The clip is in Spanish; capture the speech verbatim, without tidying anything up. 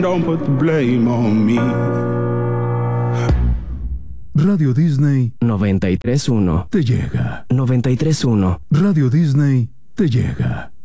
Don't put the blame on me. Radio Disney noventa y tres punto uno te llega. noventa y tres punto uno Radio Disney te llega.